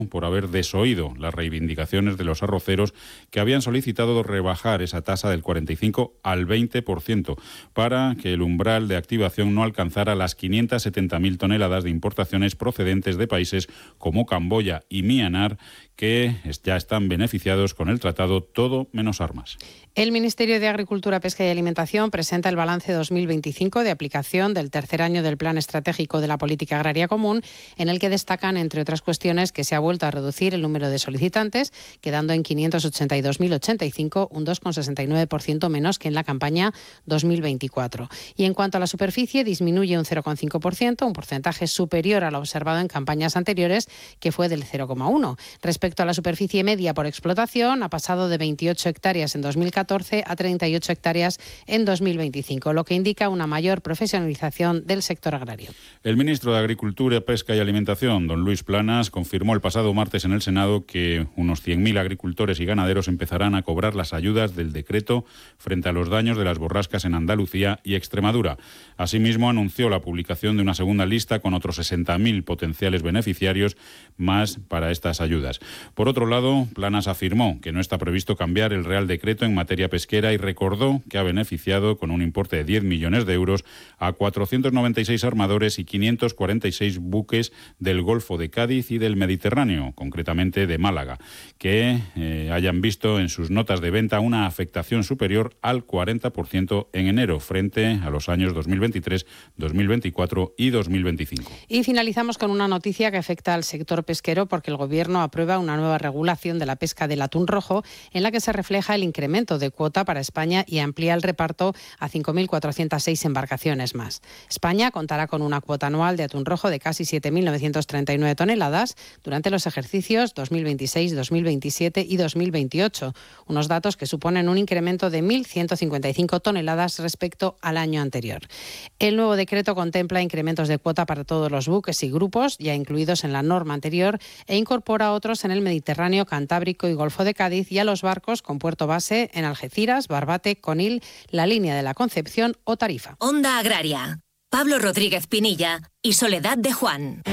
por haber desoído las reivindicaciones de los arroceros que habían solicitado rebajar esa tasa del 45 al 20% para que el umbral de activación no alcanzara las 570.000 toneladas de importaciones procedentes de países como Camboya y Myanmar, que ya están beneficiados con el tratado todo menos armas. El Ministerio de Agricultura, Pesca y Alimentación presenta el balance 2025 de aplicación del tercer año del Plan Estratégico de la Política Agraria Común, en el que destacan, entre otras cuestiones, que se ha vuelto a reducir el número de solicitantes, quedando en 582.085, un 2,69% menos que en la campaña 2024. Y en cuanto a la superficie, disminuye un 0,5%, un porcentaje superior a lo observado en campañas anteriores, que fue del 0,1%. Respecto a la superficie media por explotación, ha pasado de 28 hectáreas en 2014 a 38 hectáreas en 2025, lo que indica una mayor profesionalización del sector agrario. El ministro de Agricultura, Pesca y Alimentación, don Luis Planas, confirmó el pasado martes en el Senado que unos 100.000 agricultores y ganaderos empezarán a cobrar las ayudas del decreto frente a los daños de las borrascas en Andalucía y Extremadura. Asimismo, anunció la publicación de una segunda lista con otros 60.000 potenciales beneficiarios más para estas ayudas. Por otro lado, Planas afirmó que no está previsto cambiar el Real Decreto en materia pesquera y recordó que ha beneficiado con un importe de 10 millones de euros a 496 armadores y 546 buques del Golfo de Cádiz y del Mediterráneo, concretamente de Málaga, que hayan visto en sus notas de venta una afectación superior al 40% en enero frente a los años 2023, 2024 y 2025. Y finalizamos con una noticia que afecta al sector pesquero, porque el Gobierno aprueba una nueva regulación de la pesca del atún rojo en la que se refleja el incremento de cuota para España y amplía el reparto a 5.406 embarcaciones más. España contará con una cuota anual de atún rojo de casi 7.939 toneladas durante los ejercicios 2026, 2027 y 2028, unos datos que suponen un incremento de 1.155 toneladas respecto al año anterior. El nuevo decreto contempla incrementos de cuota para todos los buques y grupos ya incluidos en la norma anterior e incorpora otros en el Mediterráneo, Cantábrico y Golfo de Cádiz y a los barcos con puerto base en Algeciras, Barbate, Conil, la Línea de la Concepción o Tarifa. Onda Agraria. Pablo Rodríguez Pinilla y Soledad de Juan.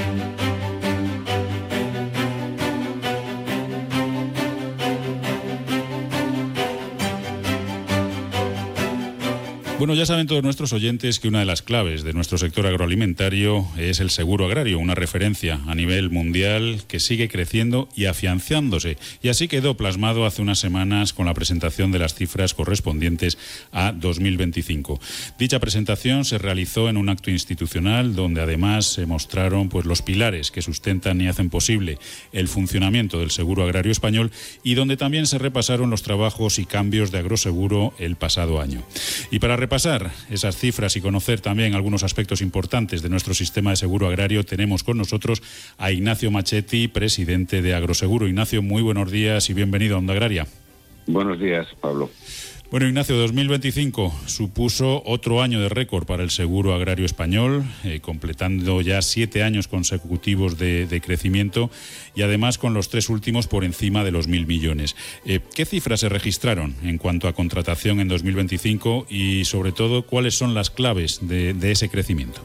Bueno, ya saben todos nuestros oyentes que una de las claves de nuestro sector agroalimentario es el seguro agrario, una referencia a nivel mundial que sigue creciendo y afianzándose. Y así quedó plasmado hace unas semanas con la presentación de las cifras correspondientes a 2025. Dicha presentación se realizó en un acto institucional donde además se mostraron los pilares que sustentan y hacen posible el funcionamiento del seguro agrario español y donde también se repasaron los trabajos y cambios de agroseguro el pasado año. Y para repasar esas cifras y conocer también algunos aspectos importantes de nuestro sistema de seguro agrario, tenemos con nosotros a Ignacio Machetti, presidente de Agroseguro. Ignacio, muy buenos días y bienvenido a Onda Agraria. Buenos días, Pablo. Bueno, Ignacio, 2025 supuso otro año de récord para el seguro agrario español, completando ya 7 años consecutivos de crecimiento y además con los 3 últimos por encima de los 1.000 millones. ¿Qué cifras se registraron en cuanto a contratación en 2025 y, sobre todo, cuáles son las claves de ese crecimiento?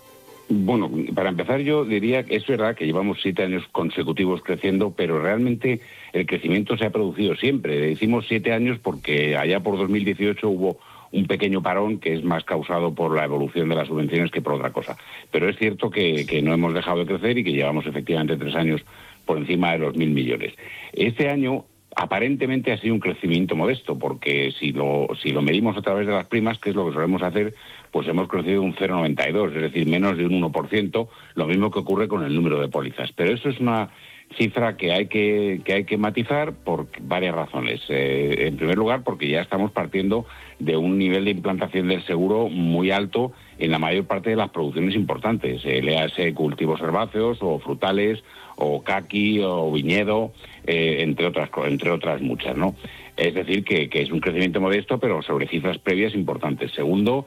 Bueno, para empezar yo diría que es verdad que llevamos 7 años consecutivos creciendo, pero realmente el crecimiento se ha producido siempre. Decimos 7 años porque allá por 2018 hubo un pequeño parón que es más causado por la evolución de las subvenciones que por otra cosa. Pero es cierto que no hemos dejado de crecer y que llevamos efectivamente 3 años por encima de los 1.000 millones. Este año aparentemente ha sido un crecimiento modesto, porque si lo medimos a través de las primas, que es lo que solemos hacer, pues hemos crecido un 0,92, es decir, menos de un 1%, lo mismo que ocurre con el número de pólizas. Pero eso es una cifra que hay que matizar por varias razones. En primer lugar, porque ya estamos partiendo de un nivel de implantación del seguro muy alto en la mayor parte de las producciones importantes, léase cultivos herbáceos o frutales o caqui o viñedo, entre otras muchas, ¿no? Es decir, que es un crecimiento modesto, pero sobre cifras previas importantes. Segundo,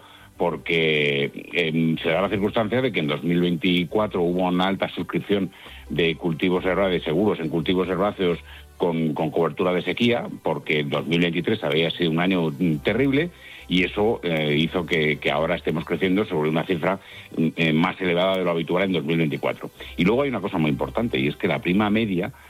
porque se da la circunstancia de que en 2024 hubo una alta suscripción de seguros en cultivos herbáceos con cobertura de sequía, porque en 2023 había sido un año terrible y eso hizo que ahora estemos creciendo sobre una cifra más elevada de lo habitual en 2024. Y luego hay una cosa muy importante, y es que la prima media